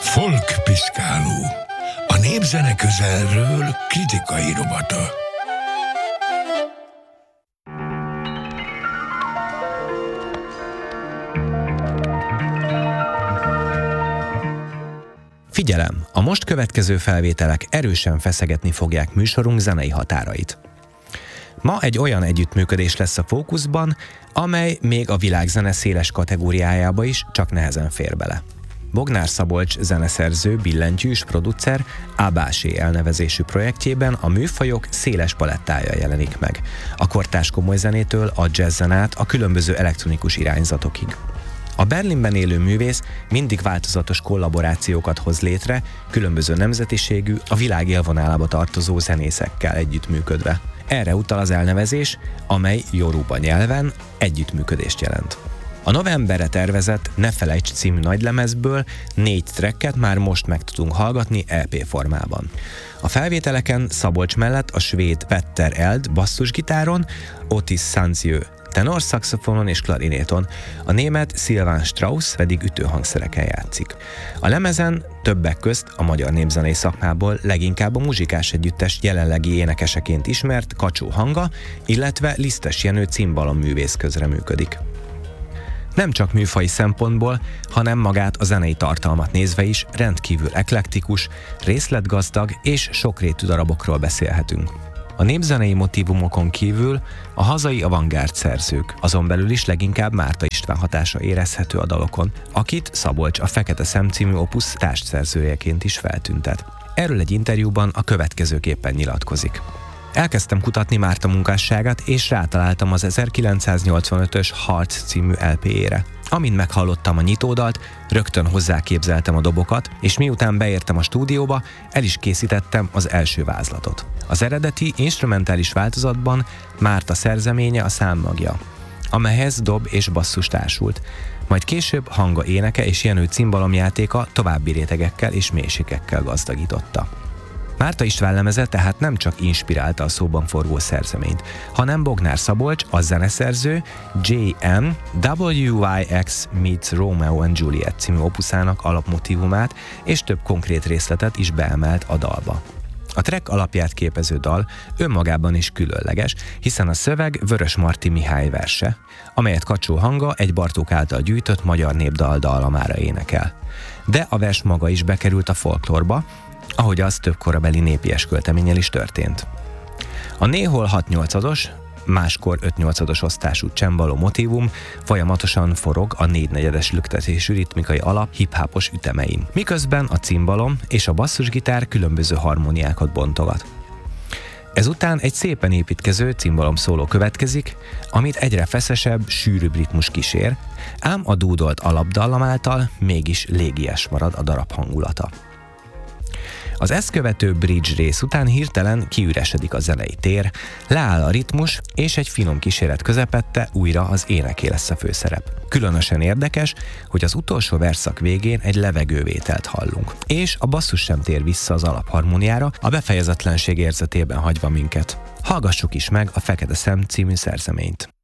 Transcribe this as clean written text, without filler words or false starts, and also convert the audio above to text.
Folkpiszkáló. A népzene közelről kritikai rovata. Figyelem! A most következő felvételek erősen feszegetni fogják műsorunk zenei határait. Ma egy olyan együttműködés lesz a fókuszban, amely még a világzene széles kategóriájába is csak nehezen fér bele. Bognár Szabolcs zeneszerző, billentyűs producer Abásé elnevezésű projektjében a műfajok széles palettája jelenik meg. A kortárs komoly zenétől a jazzen át a különböző elektronikus irányzatokig. A Berlinben élő művész mindig változatos kollaborációkat hoz létre, különböző nemzetiségű, a világ élvonalába tartozó zenészekkel együttműködve. Erre utal az elnevezés, amely Yoruba nyelven együttműködést jelent. A novemberre tervezett Ne felejts című nagylemezből 4 tracket már most meg tudunk hallgatni EP formában. A felvételeken Szabolcs mellett a svéd Petter Eld basszusgitáron, Otis Sanzieu tenorszaxofonon és klarinéton, a német Silvan Strauss pedig ütőhangszereken játszik. A lemezen többek közt a magyar népzenei szakmából leginkább a Muzsikás Együttes jelenlegi énekeseként ismert Kacsó Hanga, illetve Lisztes Jenő cimbalom-művész közreműködik. Nem csak műfaji szempontból, hanem magát a zenei tartalmat nézve is rendkívül eklektikus, részletgazdag és sokrétű darabokról beszélhetünk. A népzenei motívumokon kívül a hazai avantgárd szerzők, azon belül is leginkább Márta István hatása érezhető a dalokon, akit Szabolcs a Fekete Szem című opusz társszerzőjeként is feltüntet. Erről egy interjúban a következőképpen nyilatkozik. Elkezdtem kutatni Márta munkásságát, és rátaláltam az 1985-ös Hearts című LP-ére. Amint meghallottam a nyitódalt, rögtön hozzáképzeltem a dobokat, és miután beértem a stúdióba, el is készítettem az első vázlatot. Az eredeti instrumentális változatban Márta szerzeménye a számmagja, amelyhez dob és basszus társult, majd később Hanga éneke és Jenő cimbalomjátéka további rétegekkel és mélységekkel gazdagította. Márta István lemeze tehát nem csak inspirálta a szóban forgó szerzeményt, hanem Bognár Szabolcs, a zeneszerző J.M. WYX meets Romeo and Juliet című opuszának alapmotívumát és több konkrét részletet is beemelt a dalba. A track alapját képező dal önmagában is különleges, hiszen a szöveg Vörösmarty Mihály verse, amelyet Kacsó Hanga egy Bartók által gyűjtött magyar népdal dallamára énekel. De a vers maga is bekerült a folklórba, ahogy az több korabeli népies költeménnyel is történt. A néhol 6/8-os, máskor 5/8-os osztású csembaló motívum folyamatosan forog a 4/4-es lüktetésű ritmikai alap hip-hopos ütemein, miközben a cimbalom és a basszusgitár különböző harmóniákat bontogat. Ezután egy szépen építkező cimbalom szóló következik, amit egyre feszesebb, sűrűbb ritmus kísér, ám a dúdolt alapdallam által mégis légies marad a darab hangulata. Az ezt követő bridge rész után hirtelen kiüresedik a zenei tér, leáll a ritmus, és egy finom kíséret közepette újra az éneké lesz a főszerep. Különösen érdekes, hogy az utolsó verszak végén egy levegővételt hallunk, és a basszus sem tér vissza az alapharmóniára, a befejezetlenség érzetében hagyva minket. Hallgassuk is meg a Fekete Szem című szerzeményt.